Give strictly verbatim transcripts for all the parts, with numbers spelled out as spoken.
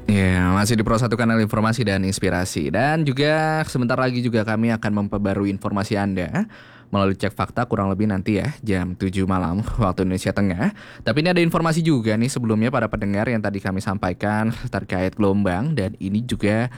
Ya, masih di Pro satu Kanal Informasi dan Inspirasi. Dan juga sebentar lagi juga kami akan memperbarui informasi Anda melalui cek fakta kurang lebih nanti ya jam tujuh malam waktu Indonesia Tengah. Tapi ini ada informasi juga nih sebelumnya para pendengar yang tadi kami sampaikan terkait gelombang, dan ini juga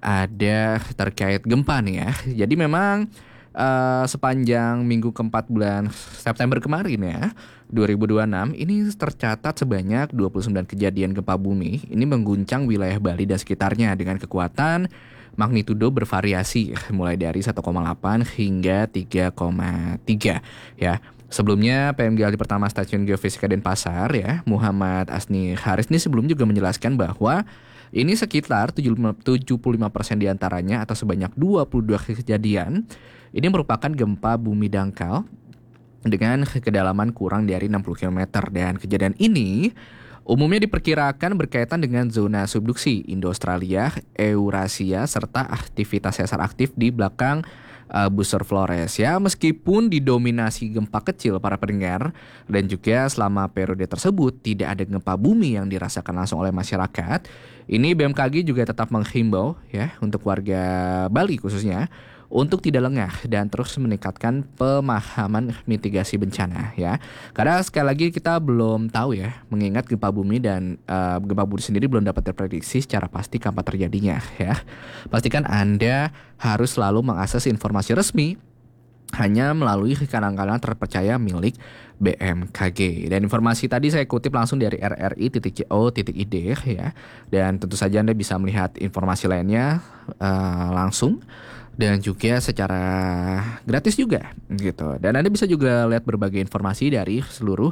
ada terkait gempa nih ya. Jadi memang eh, sepanjang minggu keempat bulan September kemarin ya dua ribu dua puluh enam ini tercatat sebanyak dua puluh sembilan kejadian gempa bumi. Ini mengguncang wilayah Bali dan sekitarnya dengan kekuatan magnitudo bervariasi mulai dari satu koma delapan hingga tiga koma tiga ya. Sebelumnya P M G Ahli Pertama Stasiun Geofisika Denpasar ya, Muhammad Asni Haris ini sebelum juga menjelaskan bahwa ini sekitar tujuh puluh lima persen diantaranya atau sebanyak dua puluh dua kejadian ini merupakan gempa bumi dangkal dengan kedalaman kurang dari enam puluh kilometer, dan kejadian ini umumnya diperkirakan berkaitan dengan zona subduksi Indo-Australia, Eurasia, serta aktivitas sesar aktif di belakang uh, Busur Flores ya. Meskipun didominasi gempa kecil para pendengar, dan juga selama periode tersebut tidak ada gempa bumi yang dirasakan langsung oleh masyarakat, ini B M K G juga tetap menghimbau ya untuk warga Bali khususnya untuk tidak lengah dan terus meningkatkan pemahaman mitigasi bencana ya. Karena sekali lagi kita belum tahu ya, mengingat gempa bumi dan uh, gempa bumi sendiri belum dapat terprediksi secara pasti kapan terjadinya ya. Pastikan Anda harus selalu mengakses informasi resmi hanya melalui kanal-kanal terpercaya milik B M K G. Dan informasi tadi saya kutip langsung dari r r i titik co titik i d ya. Dan tentu saja Anda bisa melihat informasi lainnya uh, langsung dan juga secara gratis juga gitu. Dan Anda bisa juga lihat berbagai informasi dari seluruh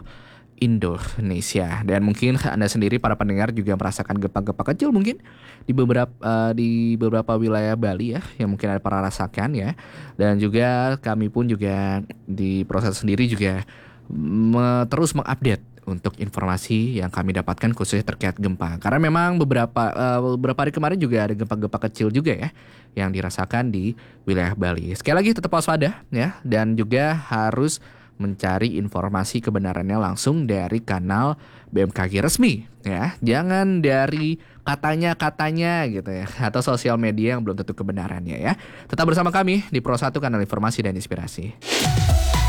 Indonesia. Dan mungkin Anda sendiri para pendengar juga merasakan gempa-gempa kecil mungkin di beberapa uh, di beberapa wilayah Bali ya yang mungkin ada pernah rasakan ya. Dan juga kami pun juga di proses sendiri juga me- terus mengupdate untuk informasi yang kami dapatkan khususnya terkait gempa. Karena memang beberapa uh, beberapa hari kemarin juga ada gempa-gempa kecil juga ya yang dirasakan di wilayah Bali. Sekali lagi tetap waspada ya, dan juga harus mencari informasi kebenarannya langsung dari kanal B M K G resmi ya. Jangan dari katanya-katanya gitu ya, atau sosial media yang belum tentu kebenarannya ya. Tetap bersama kami di Pro satu Kanal Informasi dan Inspirasi.